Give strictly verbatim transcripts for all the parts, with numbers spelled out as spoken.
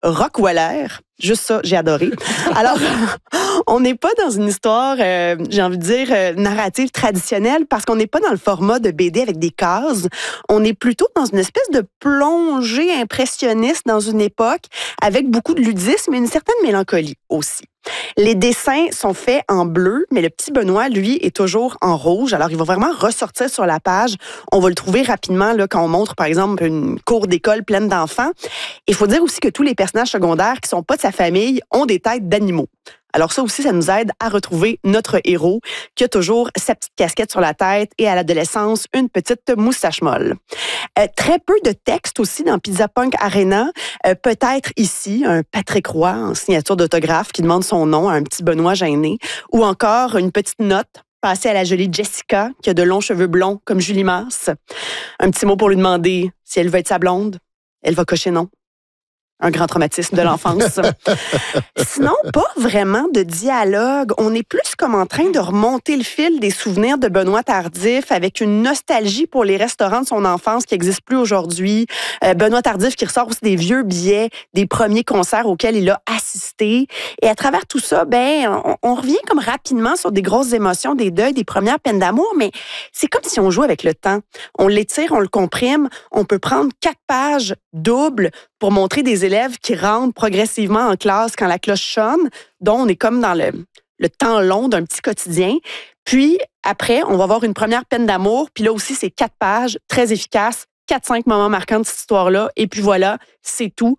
Rockweller. Juste ça, j'ai adoré. Alors, on n'est pas dans une histoire, euh, j'ai envie de dire, euh, narrative traditionnelle parce qu'on n'est pas dans le format de B D avec des cases. On est plutôt dans une espèce de plongée impressionniste dans une époque avec beaucoup de ludisme et une certaine mélancolie aussi. Les dessins sont faits en bleu, mais le petit Benoît, lui, est toujours en rouge. Alors, il va vraiment ressortir sur la page. On va le trouver rapidement là, quand on montre, par exemple, une cour d'école pleine d'enfants. Il faut dire aussi que tous les personnages secondaires qui sont pas de sa famille ont des têtes d'animaux. Alors ça aussi, ça nous aide à retrouver notre héros qui a toujours sa petite casquette sur la tête et à l'adolescence, une petite moustache molle. Euh, très peu de texte aussi dans Pizza Punk Arena. Euh, peut-être ici, un Patrick Roy en signature d'autographe qui demande son nom à un petit Benoît gêné ou encore une petite note passée à la jolie Jessica qui a de longs cheveux blonds comme Julie Masse. Un petit mot pour lui demander si elle veut être sa blonde. Elle va cocher non. Un grand traumatisme de l'enfance. Sinon, pas vraiment de dialogue. On est plus comme en train de remonter le fil des souvenirs de Benoît Tardif avec une nostalgie pour les restaurants de son enfance qui n'existent plus aujourd'hui. Euh, Benoît Tardif qui ressort aussi des vieux billets des premiers concerts auxquels il a assisté. Et à travers tout ça, ben, on, on revient comme rapidement sur des grosses émotions, des deuils, des premières peines d'amour, mais c'est comme si on jouait avec le temps. On l'étire, on le comprime. On peut prendre quatre pages doubles pour montrer des élèves qui rentrent progressivement en classe quand la cloche sonne, dont on est comme dans le, le temps long d'un petit quotidien. Puis, après, on va avoir une première peine d'amour. Puis là aussi, c'est quatre pages, très efficaces, quatre, cinq moments marquants de cette histoire-là. Et puis voilà, c'est tout.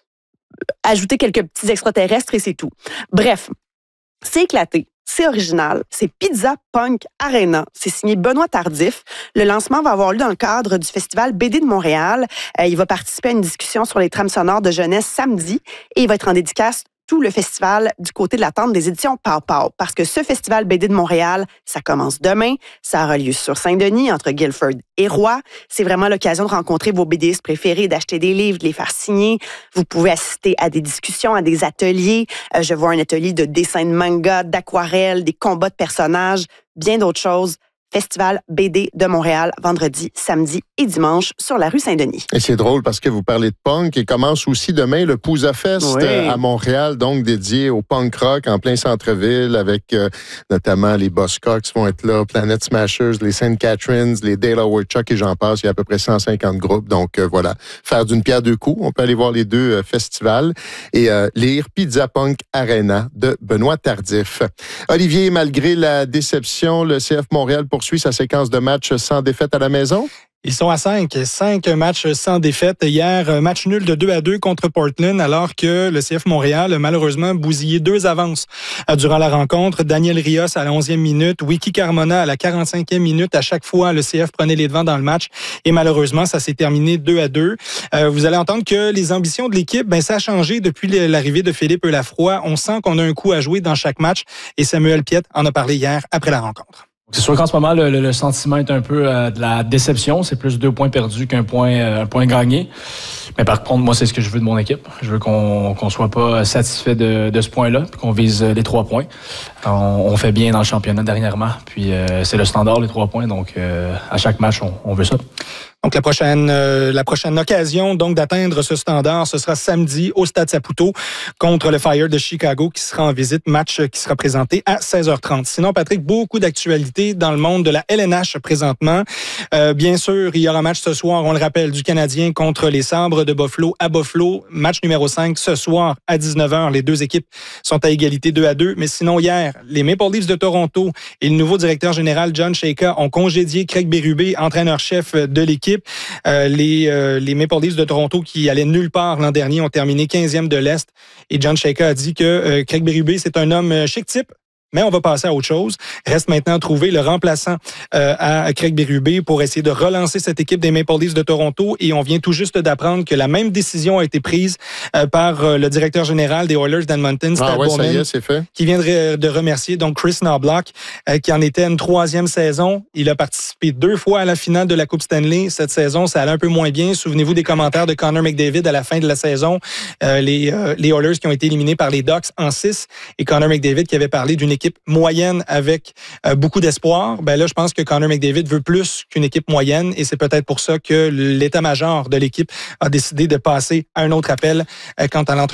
Ajouter quelques petits extraterrestres et c'est tout. Bref, c'est éclaté. C'est original. C'est Pizza Punk Arena. C'est signé Benoît Tardif. Le lancement va avoir lieu dans le cadre du Festival B D de Montréal. Euh, il va participer à une discussion sur les trames sonores de jeunesse samedi et il va être en dédicace tout le festival du côté de la tente des éditions Pow Pow. Parce que ce Festival B D de Montréal, ça commence demain. Ça aura lieu sur Saint-Denis, entre Guilford et Roy. C'est vraiment l'occasion de rencontrer vos BDistes préférés, d'acheter des livres, de les faire signer. Vous pouvez assister à des discussions, à des ateliers. Euh, je vois un atelier de dessin de manga, d'aquarelle, des combats de personnages, bien d'autres choses. Festival B D de Montréal, vendredi, samedi et dimanche sur la rue Saint-Denis. Et c'est drôle parce que vous parlez de punk et commence aussi demain le Pouza Fest oui. à Montréal, donc dédié au punk rock en plein centre-ville avec euh, notamment les Buzzcocks vont être là, Planet Smashers, les Saint Catharines, les Dale Chuck et j'en passe. Il y a à peu près cent cinquante groupes. Donc euh, voilà, faire d'une pierre deux coups. On peut aller voir les deux euh, festivals et euh, lire Pizza Punk Arena de Benoît Tardif. Olivier, malgré la déception, le C F Montréal poursuit sa séquence de matchs sans défaite à la maison? Ils sont à cinq. Cinq matchs sans défaite. Hier, match nul de deux à deux contre Portland, alors que le C F Montréal a malheureusement bousillé deux avances durant la rencontre. Daniel Rios à la onzième minute, Wiki Carmona à la quarante-cinquième minute. À chaque fois, le C F prenait les devants dans le match. Et malheureusement, ça s'est terminé deux à deux. Euh, vous allez entendre que les ambitions de l'équipe, ben, ça a changé depuis l'arrivée de Philippe Lafroy. On sent qu'on a un coup à jouer dans chaque match. Et Samuel Piette en a parlé hier après la rencontre. C'est sûr qu'en ce moment, le, le, le sentiment est un peu euh, de la déception. C'est plus deux points perdus qu'un point, euh, un point gagné. Mais par contre, moi, c'est ce que je veux de mon équipe. Je veux qu'on qu'on soit pas satisfait de, de ce point-là, puis qu'on vise les trois points. On, on fait bien dans le championnat dernièrement, puis euh, c'est le standard, les trois points. Donc, euh, à chaque match, on, on veut ça. Donc, la prochaine, euh, la prochaine occasion donc d'atteindre ce standard, ce sera samedi au Stade Saputo contre le Fire de Chicago qui sera en visite. Match qui sera présenté à seize heures trente. Sinon, Patrick, beaucoup d'actualités dans le monde de la L N H présentement. Euh, bien sûr, il y aura un match ce soir, on le rappelle, du Canadien contre les Sabres de Buffalo à Buffalo. Match numéro cinq ce soir à dix-neuf heures. Les deux équipes sont à égalité deux à deux. Mais sinon, hier, les Maple Leafs de Toronto et le nouveau directeur général John Chayka ont congédié Craig Berube, entraîneur-chef de l'équipe. Euh, les, euh, les Maple Leafs de Toronto qui allaient nulle part l'an dernier ont terminé quinzième de l'Est. Et John Chayka a dit que euh, Craig Berube, c'est un homme chic type. Mais on va passer à autre chose. Reste maintenant à trouver le remplaçant euh, à Craig Berube pour essayer de relancer cette équipe des Maple Leafs de Toronto. Et on vient tout juste d'apprendre que la même décision a été prise euh, par euh, le directeur général des Oilers d'Edmonton, Stan ah ouais, Bowman, ça y est, c'est fait. qui vient de, de remercier donc Chris Knobloch, euh, qui en était à une troisième saison. Il a participé deux fois à la finale de la Coupe Stanley. Cette saison, ça allait un peu moins bien. Souvenez-vous des commentaires de Connor McDavid à la fin de la saison. Euh, les, euh, les Oilers qui ont été éliminés par les Ducks en six. Et Connor McDavid qui avait parlé d'une équipe moyenne avec euh, beaucoup d'espoir. Ben là, je pense que Connor McDavid veut plus qu'une équipe moyenne et c'est peut-être pour ça que l'état-major de l'équipe a décidé de passer à un autre appel euh, quant à l'entraîneur.